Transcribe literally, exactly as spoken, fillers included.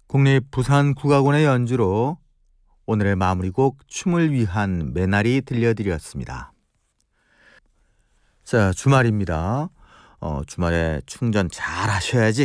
국립부산국악원의 연주로 오늘의 마무리곡 춤을 위한 메나리 들려드렸습니다. 자, 주말입니다. 어, 주말에 충전 잘 하셔야지